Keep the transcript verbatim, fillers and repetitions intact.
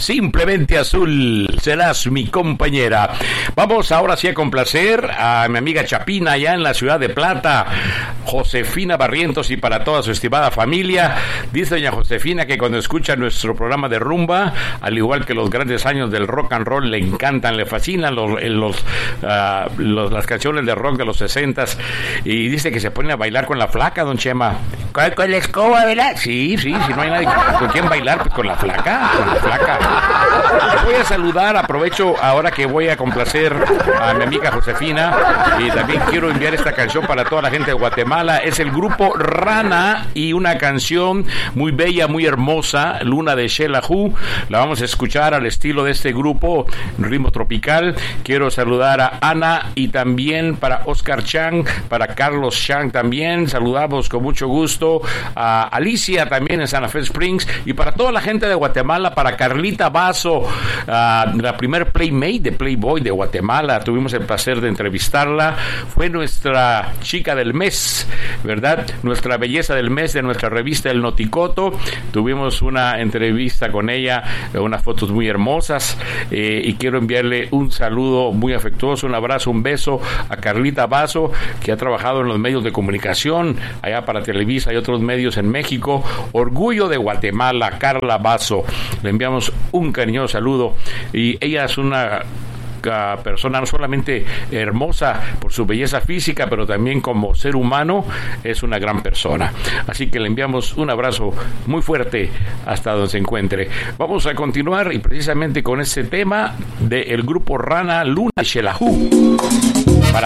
Simplemente Azul, serás mi compañera. Vamos ahora sí a complacer a mi amiga Chapina allá en la ciudad de Plata, Josefina Barrientos, y para toda su estimada familia. Dice doña Josefina que cuando escucha nuestro programa de rumba, al igual que los grandes años del rock and roll, le encantan, le fascinan los, los, uh, los las canciones de rock de los sesentas, y dice que se pone a bailar con la flaca, don Chema. ¿Con, con la escoba, verdad? Sí, sí, si no hay nadie con quién bailar, pues con la flaca, con la flaca. Voy a saludar, aprovecho ahora que voy a complacer a mi amiga Josefina, y también quiero enviar esta canción para toda la gente de Guatemala. Es el grupo Rana y una canción muy bella, muy hermosa, Luna de Xelajú. La vamos a escuchar al estilo de este grupo, ritmo tropical. Quiero saludar a Ana, y también para Oscar Chang, para Carlos Chang también. Saludamos con mucho gusto a Alicia también en Santa Fe Springs, y para toda la gente de Guatemala, para Carlita Vaso, uh, la primer Playmate de Playboy de Guatemala. Tuvimos el placer de entrevistarla. Fue nuestra chica del mes, ¿verdad? Nuestra belleza del mes de nuestra revista El Noticoto. Tuvimos una entrevista con ella, unas fotos muy hermosas, eh, y quiero enviarle un saludo muy afectuoso, un abrazo, un beso a Carlita Vaso, que ha trabajado en los medios de comunicación allá para Televisa y otros medios en México. Orgullo de Guatemala, Carla Vaso. Le enviamos un cariñoso saludo, y ella es una persona no solamente hermosa por su belleza física, pero también como ser humano es una gran persona. Así que le enviamos un abrazo muy fuerte hasta donde se encuentre. Vamos a continuar, y precisamente con este tema del grupo Rana, Luna de Xelajú.